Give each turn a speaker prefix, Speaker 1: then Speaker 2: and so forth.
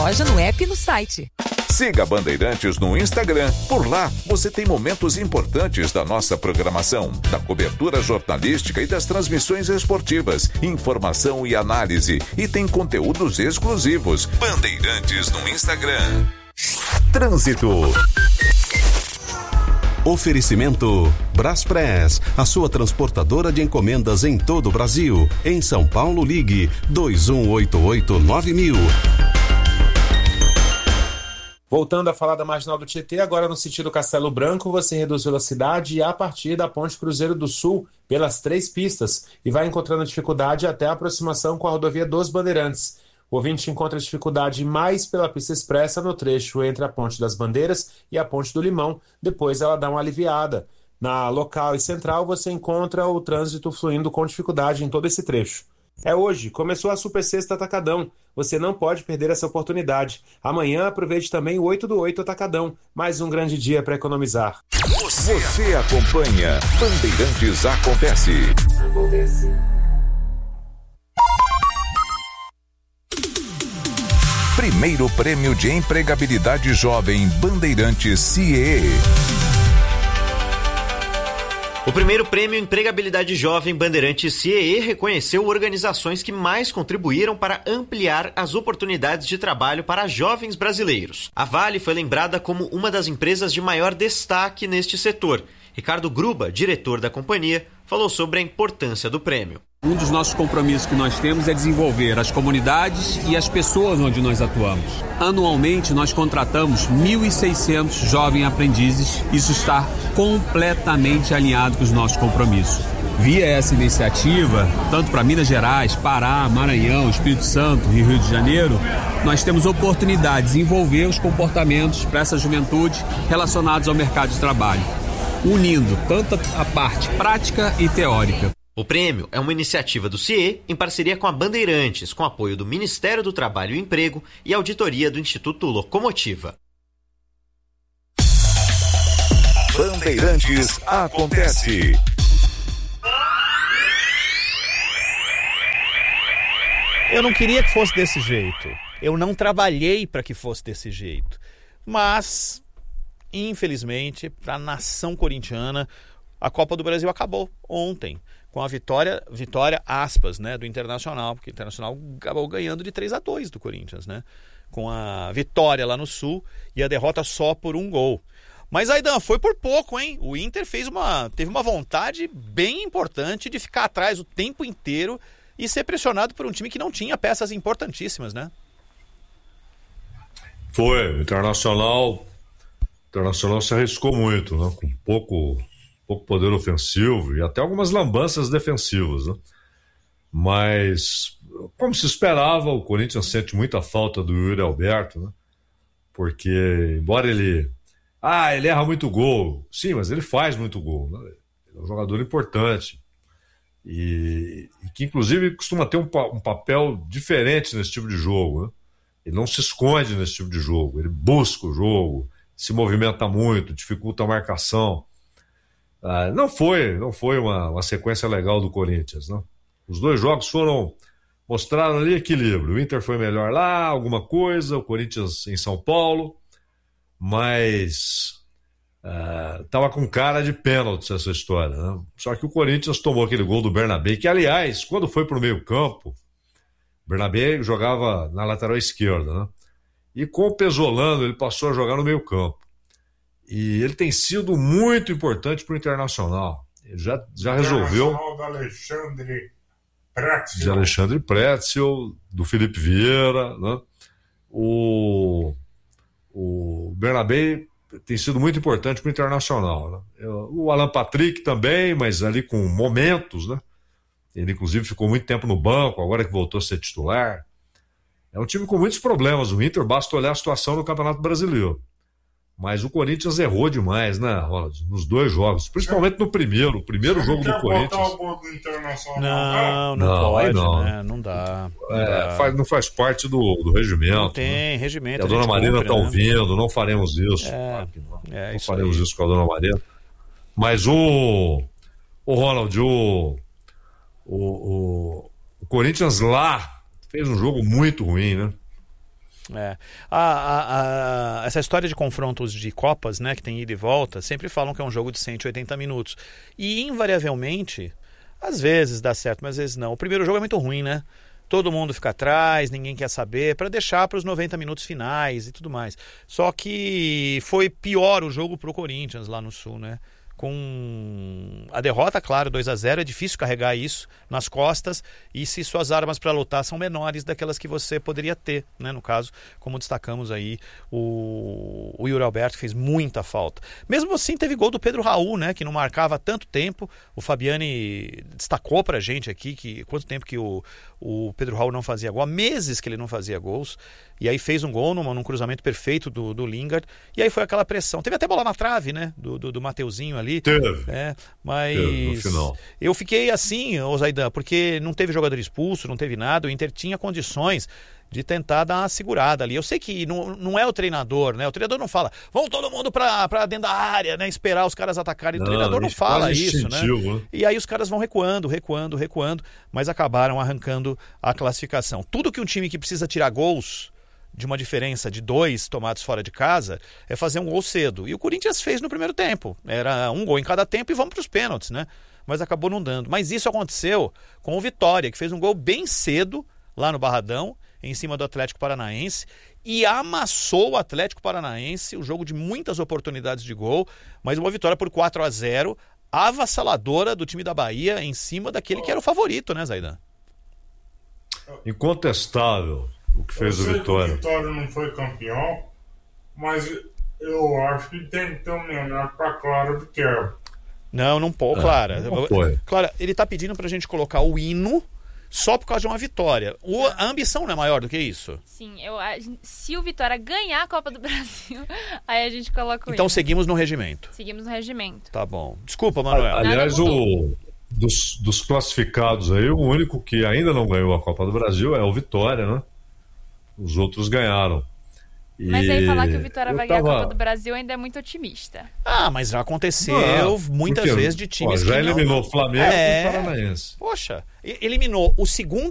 Speaker 1: loja, no app e no site.
Speaker 2: Siga Bandeirantes no Instagram. Por lá, você tem momentos importantes da nossa programação, da cobertura jornalística e das transmissões esportivas, informação e análise. E tem conteúdos exclusivos. Bandeirantes no Instagram. Trânsito.
Speaker 3: Oferecimento Braspress, a sua transportadora de encomendas em todo o Brasil. Em São Paulo, ligue 2188-9000.
Speaker 4: Voltando a falar da Marginal do Tietê, agora no sentido Castelo Branco, você reduz velocidade a partir da Ponte Cruzeiro do Sul, pelas 3 pistas, e vai encontrando dificuldade até a aproximação com a rodovia dos Bandeirantes. O ouvinte encontra dificuldade mais pela pista expressa no trecho entre a Ponte das Bandeiras e a Ponte do Limão, depois ela dá uma aliviada. Na Local e Central você encontra o trânsito fluindo com dificuldade em todo esse trecho. É hoje, começou a Super Sexta Atacadão. Você não pode perder essa oportunidade. Amanhã aproveite também o 8 do 8 Atacadão. Mais um grande dia para economizar.
Speaker 2: Você acompanha Bandeirantes Acontece. Primeiro Prêmio de Empregabilidade Jovem Bandeirantes CIE.
Speaker 5: O primeiro prêmio Empregabilidade Jovem Bandeirantes CIE reconheceu organizações que mais contribuíram para ampliar as oportunidades de trabalho para jovens brasileiros. A Vale foi lembrada como uma das empresas de maior destaque neste setor. Ricardo Gruba, diretor da companhia, falou sobre a importância do prêmio.
Speaker 6: Um dos nossos compromissos que nós temos é desenvolver as comunidades e as pessoas onde nós atuamos. Anualmente, nós contratamos 1.600 jovens aprendizes. Isso está completamente alinhado com os nossos compromissos. Via essa iniciativa, tanto para Minas Gerais, Pará, Maranhão, Espírito Santo e Rio de Janeiro, nós temos oportunidade de desenvolver os comportamentos para essa juventude relacionados ao mercado de trabalho, unindo tanto a parte prática e teórica.
Speaker 5: O prêmio é uma iniciativa do CIE em parceria com a Bandeirantes, com apoio do Ministério do Trabalho e Emprego e auditoria do Instituto Locomotiva.
Speaker 2: Bandeirantes Acontece.
Speaker 7: Eu não queria que fosse desse jeito. Eu não trabalhei para que fosse desse jeito. Mas, infelizmente, para a nação corintiana, a Copa do Brasil acabou ontem, com a vitória aspas, né, do Internacional, porque o Internacional acabou ganhando de 3-2 do Corinthians, né, com a vitória lá no Sul e a derrota só por 1 gol. Mas, Aidan, foi por pouco, hein? O Inter teve uma vontade bem importante de ficar atrás o tempo inteiro e ser pressionado por um time que não tinha peças importantíssimas, né?
Speaker 8: Foi, o Internacional se arriscou muito, né, com pouco poder ofensivo e até algumas lambanças defensivas, né? Mas, como se esperava, o Corinthians sente muita falta do Yuri Alberto, né? Porque, embora ele erra muito gol, sim, mas ele faz muito gol, né? Ele é um jogador importante e que, inclusive, costuma ter um papel diferente nesse tipo de jogo, né? Ele não se esconde nesse tipo de jogo, ele busca o jogo, se movimenta muito, dificulta a marcação. Não foi uma sequência legal do Corinthians, né? Os 2 jogos mostraram ali equilíbrio. O Inter foi melhor lá, alguma coisa, o Corinthians em São Paulo, mas estava com cara de pênalti essa história, né? Só que o Corinthians tomou aquele gol do Bernabé, que, aliás, quando foi para o meio campo, o Bernabé jogava na lateral esquerda, né? E com o Pesolano ele passou a jogar no meio campo. E ele tem sido muito importante para o Internacional. Ele já resolveu. De Alexandre Pretzel, do Felipe Vieira, né? O Bernabé tem sido muito importante para o Internacional, né? O Alan Patrick também, mas ali com momentos, né? Ele, inclusive, ficou muito tempo no banco, agora que voltou a ser titular. É um time com muitos problemas. O Inter, basta olhar a situação no Campeonato Brasileiro. Mas o Corinthians errou demais, né, Ronald? Nos 2 jogos, principalmente no primeiro jogo do Corinthians.
Speaker 7: Não pode, não. Né? Não dá.
Speaker 8: Não faz parte do regimento. Não
Speaker 7: tem, né? Regimento.
Speaker 8: A dona Marina está ouvindo, não faremos isso. Não faremos isso com a dona Marina. Mas o Ronald, o Corinthians lá fez um jogo muito ruim, né?
Speaker 7: Essa história de confrontos de Copas, né, que tem ida e volta, sempre falam que é um jogo de 180 minutos. E invariavelmente, às vezes dá certo, mas às vezes não. O primeiro jogo é muito ruim, né? Todo mundo fica atrás, ninguém quer saber, para deixar para os 90 minutos finais e tudo mais. Só que foi pior o jogo pro Corinthians lá no Sul, né? Com a derrota, claro, 2-0, é difícil carregar isso nas costas, e se suas armas para lutar são menores daquelas que você poderia ter, né? No caso, como destacamos aí, o Yuri Alberto fez muita falta. Mesmo assim, teve gol do Pedro Raul, né? Que não marcava há tanto tempo. O Fabiani destacou pra gente aqui que quanto tempo que o Pedro Raul não fazia gol, há meses que ele não fazia gols, e aí fez um gol num cruzamento perfeito do Lingard, e aí foi aquela pressão. Teve até bola na trave, né? Do Mateuzinho ali.
Speaker 8: Teve.
Speaker 7: Mas
Speaker 8: Teve no final.
Speaker 7: Eu fiquei assim, Zaidan, porque não teve jogador expulso, não teve nada, o Inter tinha condições de tentar dar uma segurada ali. Eu sei que não é o treinador, né? O treinador não fala, vamos todo mundo pra dentro da área, né? Esperar os caras atacarem. O treinador não fala isso, né? E aí os caras vão recuando, mas acabaram arrancando a classificação. Tudo que um time que precisa tirar gols de uma diferença de 2 tomados fora de casa é fazer um gol cedo. E o Corinthians fez no primeiro tempo. Era um gol em cada tempo e vamos para os pênaltis, né? Mas acabou não dando. Mas isso aconteceu com o Vitória, que fez um gol bem cedo lá no Barradão, em cima do Atlético Paranaense, e amassou o Atlético Paranaense, o jogo de muitas oportunidades de gol, mas uma vitória por 4-0, avassaladora do time da Bahia, em cima daquele que era o favorito, né, Zaidan?
Speaker 8: Incontestável o que fez o Vitória.
Speaker 1: O Vitória não foi campeão, mas eu acho que tem que ter um homenagem para Clara do Quero.
Speaker 7: Não pode, Clara.
Speaker 8: Não foi.
Speaker 7: Clara, ele tá pedindo pra gente colocar o hino só por causa de uma vitória. A ambição não é maior do que isso?
Speaker 9: Sim, se o Vitória ganhar a Copa do Brasil, aí a gente coloca o
Speaker 7: Então
Speaker 9: hino.
Speaker 7: Seguimos no regimento.
Speaker 9: Seguimos no regimento.
Speaker 7: Tá bom. Desculpa, Manuel.
Speaker 8: Aliás, dos classificados aí, o único que ainda não ganhou a Copa do Brasil é o Vitória, né? Os outros ganharam.
Speaker 9: Mas aí falar que o Vitória vai ganhar a Copa do Brasil ainda é muito otimista.
Speaker 7: Mas já aconteceu muitas vezes de times
Speaker 8: já
Speaker 7: que
Speaker 8: eliminou o Flamengo e o Paranaense.
Speaker 7: Poxa, eliminou o segundo